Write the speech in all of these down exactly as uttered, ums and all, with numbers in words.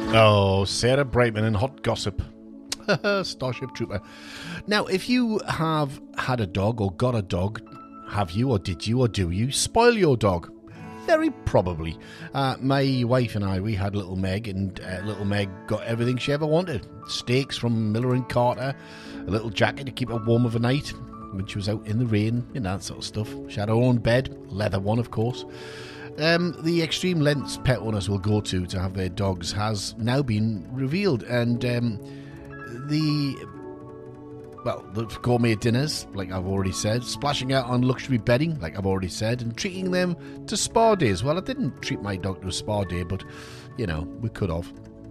Oh, Sarah Brightman in Hot Gossip. Starship Trooper. Now, if you have had a dog or got a dog, have you or did you or do you spoil your dog? Very probably. Uh, my wife and I, we had little Meg, and uh, little Meg got everything she ever wanted. Steaks from Miller and Carter, a little jacket to keep her warm overnight when she was out in the rain, you know, that sort of stuff. She had her own bed, leather one, of course. Um, the extreme lengths pet owners will go to to have their dogs has now been revealed, and um, the well, the gourmet dinners, like I've already said, splashing out on luxury bedding, like I've already said, and treating them to spa days. Well, I didn't treat my dog to a spa day, but, you know, we could have.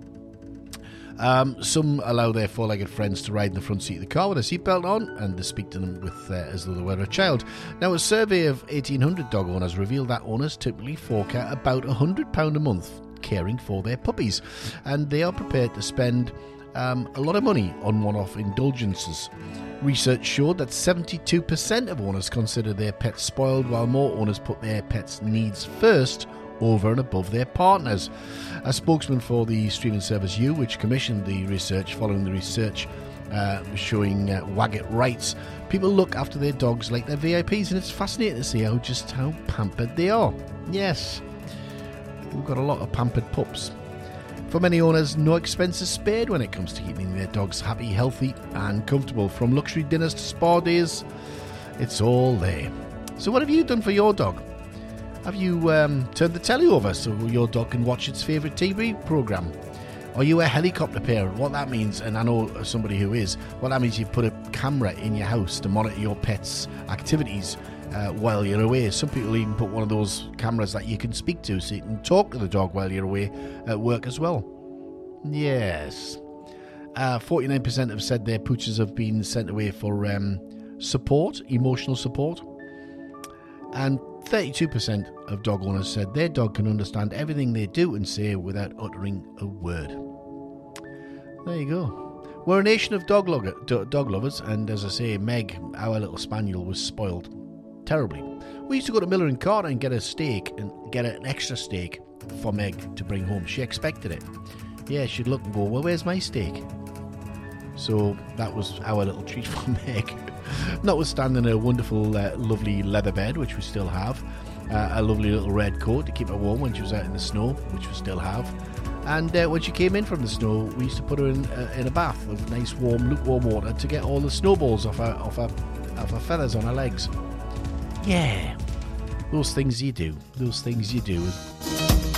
Um, some allow their four-legged friends to ride in the front seat of the car with a seatbelt on, and to speak to them with uh, as though they were a child. Now, a survey of eighteen hundred dog owners revealed that owners typically fork out about one hundred pounds a month caring for their puppies, and they are prepared to spend Um, a lot of money on one-off indulgences. Research showed that seventy-two percent of owners consider their pets spoiled, while more owners put their pets' needs first over and above their partners. A spokesman for the streaming service You, which commissioned the research, following the research uh, showing uh, Waggett writes, people look after their dogs like they're V I Ps, and it's fascinating to see how just how pampered they are. Yes, we've got a lot of pampered pups. For many owners, no expense is spared when it comes to keeping their dogs happy, healthy and comfortable. From luxury dinners to spa days, it's all there. So what have you done for your dog? Have you um, turned the telly over so your dog can watch its favourite T V programme? Are you a helicopter parent? What that means, and I know somebody who is, what that means you put a camera in your house to monitor your pet's activities uh, while you're away. Some people even put one of those cameras that you can speak to so you can talk to the dog while you're away at work as well. Yes. Uh, forty-nine percent have said their pooches have been sent away for um, support, emotional support. And thirty-two percent of dog owners said their dog can understand everything they do and say without uttering a word. There you go. We're a nation of dog, log- dog lovers, and as I say, Meg, our little spaniel, was spoiled terribly. We used to go to Miller and Carter and get a steak, and get an extra steak for Meg to bring home. She expected it. Yeah, she'd look and go, well, where's my steak? So that was our little treat for Meg. Notwithstanding a wonderful, uh, lovely leather bed, which we still have, uh, a lovely little red coat to keep her warm when she was out in the snow, which we still have. And uh, when she came in from the snow, we used to put her in, uh, in a bath of nice, warm, lukewarm water to get all the snowballs off her, off her, off her feathers on her legs. Yeah, those things you do. Those things you do.